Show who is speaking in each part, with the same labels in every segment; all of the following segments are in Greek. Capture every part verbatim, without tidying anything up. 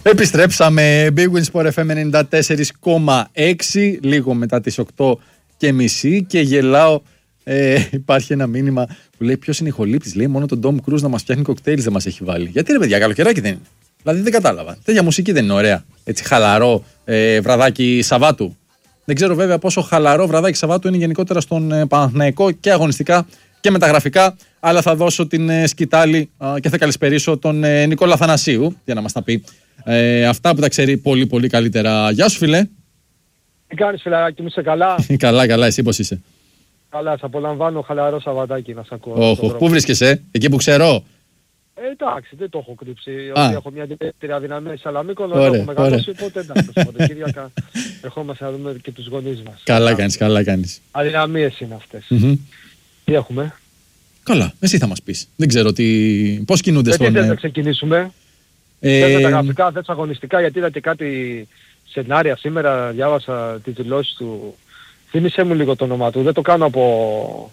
Speaker 1: Επιστρέψαμε. Big Win Sport εφ εμ ενενήντα τέσσερα κόμμα έξι, λίγο μετά τις οκτώ και μισή, και γελάω. Ε, υπάρχει ένα μήνυμα που λέει: ποιος είναι ηχολήπτης? Λέει: μόνο τον Tom Cruise να μας φτιάχνει κοκτέιλς δεν μας έχει βάλει. Γιατί ρε παιδιά, καλοκαιράκι δεν είναι? Δηλαδή δεν κατάλαβα. Τέτοια μουσική δεν είναι ωραία? Έτσι χαλαρό ε, βραδάκι Σαββάτου. Δεν ξέρω βέβαια πόσο χαλαρό βραδάκι Σαββάτου είναι γενικότερα στον ε, Παναθηναϊκό και αγωνιστικά και μεταγραφικά. Αλλά θα δώσω την ε, σκητάλη ε, και θα καλησπερίσω τον ε, Νικόλα Θανασίου για να μας τα πει ε, αυτά που τα ξέρει πολύ πολύ καλύτερα. Γεια σου φίλε.
Speaker 2: Τι κάνεις φιλαράκι μου, είσαι καλά?
Speaker 1: Καλά, καλά, εσύ πώς είσαι?
Speaker 2: Καλά, σε απολαμβάνω χαλαρό Σαββατάκι να σε ακούω.
Speaker 1: Όχι, πού βρίσκεσαι? Εκεί που ξέρω?
Speaker 2: Ε, εντάξει, δεν το έχω κρύψει.
Speaker 1: Α.
Speaker 2: Ότι έχω μια ιδιαίτερη αδυναμία σε Σαλαμίκο, αλλά έχω μεγαλώσει, οπότε εντάξει. Σαββατοκύριακα ερχόμαστε να δούμε και τους γονείς μας.
Speaker 1: Καλά κάνεις, καλά κάνεις.
Speaker 2: Αδυναμίες είναι αυτές.
Speaker 1: Mm-hmm.
Speaker 2: Τι έχουμε?
Speaker 1: Καλά, εσύ θα μας πεις. Δεν ξέρω τι... πώς κινούνται
Speaker 2: ε,
Speaker 1: στον...
Speaker 2: Τι θες να ξεκινήσουμε?
Speaker 1: Ε...
Speaker 2: Θες τα γραφικά, θες αγωνιστικά, γιατί είδα και κάτι σενάρια σήμερα, διάβασα τις δηλώσεις του. Θύμισε μου λίγο το όνομα του, δεν το κάνω από...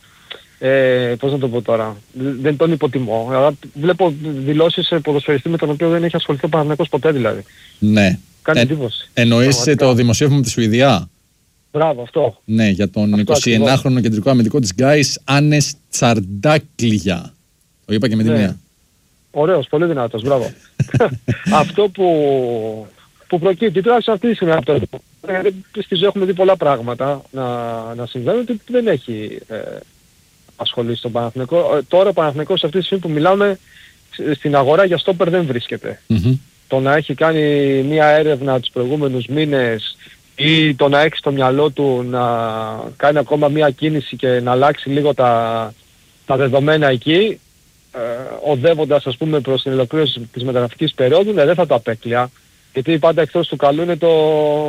Speaker 2: Ε, πώς να το πω τώρα, δεν τον υποτιμώ, αλλά βλέπω δηλώσεις σε ποδοσφαιριστή με τον οποίο δεν έχει ασχοληθεί ο Παναθηναϊκός ποτέ δηλαδή.
Speaker 1: Ναι.
Speaker 2: Κάνει
Speaker 1: ε,
Speaker 2: εντύπωση.
Speaker 1: Εννοείς το δημοσίευμα με τη Σουηδία?
Speaker 2: Μπράβο, αυτό.
Speaker 1: Ναι, για τον εικοσιενάχρονο κεντρικό αμυντικό της Γκάις, Άνες Τσαρντάκλια. Το είπα και με τη
Speaker 2: ναι. μία. Ωραίος, πολύ δυνατός, μπράβο. Αυτό που, που προκύπτει τώρα σε αυτή τη στιγμή από το... Στη ζωή έχουμε δει πολλά πράγματα να, να συμβαίνουν, ότι δεν έχει ε, ασχολήσει στον Παναθηναϊκό. Ε, τώρα ο Παναθηναϊκός σε αυτή τη στιγμή που μιλάμε στην αγορά για στόπερ δεν βρίσκεται.
Speaker 1: Mm-hmm. Το
Speaker 2: να έχει κάνει μια έρευνα τους προηγούμενους μήνες ή το να έχει στο μυαλό του να κάνει ακόμα μια κίνηση και να αλλάξει λίγο τα, τα δεδομένα εκεί, ε, οδεύοντας ας πούμε προς την ολοκλήρωση της μεταγραφικής περίοδου, ναι, δεν θα το απέκλεια. Γιατί πάντα εκτός του καλού είναι το,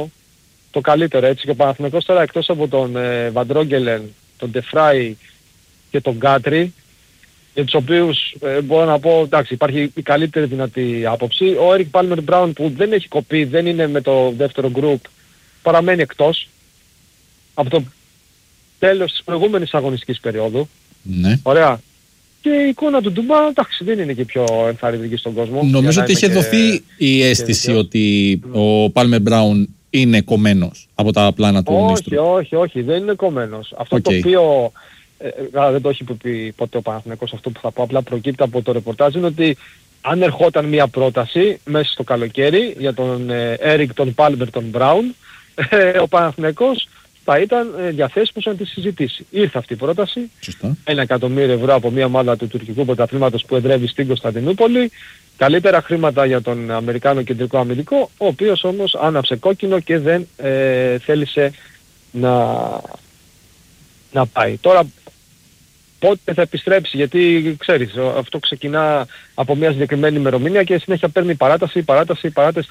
Speaker 2: το καλύτερο, έτσι. Και ο Παναθηναϊκός τώρα εκτός από τον ε, Βαντρόγκελεν, τον Ντεφράι και τον Γκάτρι, για τους οποίους ε, μπορώ να πω, εντάξει, υπάρχει η καλύτερη δυνατή άποψη. Ο Έρικ Πάλμερ Μπράουν που δεν έχει κοπεί, δεν είναι με το δεύτερο γκρουπ, παραμένει εκτός από το τέλος της προηγούμενης αγωνιστικής περίοδου.
Speaker 1: Ναι.
Speaker 2: Ωραία. Και η εικόνα του Ντουμπά, εντάξει, δεν είναι και πιο ενθαρρυντική στον κόσμο.
Speaker 1: Νομίζω ότι είχε και... δοθεί η αίσθηση ότι mm. ο Πάλμερ Μπράουν είναι κομμένος από τα πλάνα του Νίστρου.
Speaker 2: Όχι, όχι, όχι, δεν είναι κομμένος. Αυτό okay. το οποίο ε, ε, δεν το έχει πει ποτέ ο Παναθηναϊκός, αυτό που θα πω, απλά προκύπτει από το ρεπορτάζ, είναι ότι αν ερχόταν μια πρόταση μέσα στο καλοκαίρι για τον Έρικ, ε, τον Πάλμερ, τον Μπράουν, ε, ο Παναθηναϊκός θα ήταν ε, διαθέσιμος να τη συζητήσει. Ήρθε αυτή η πρόταση,
Speaker 1: Σωστά.
Speaker 2: ένα εκατομμύριο ευρώ από μια ομάδα του τουρκικού πρωταθλήματος που εδρεύει στην Κωνσταντινούπολη, καλύτερα χρήματα για τον Αμερικάνο κεντρικό αμυντικό, ο οποίος όμως άναψε κόκκινο και δεν ε, θέλησε να, να πάει. Τώρα πότε θα επιστρέψει, γιατί ξέρεις, αυτό ξεκινά από μια συγκεκριμένη ημερομηνία και συνέχεια παίρνει παράταση, παράταση, παράταση.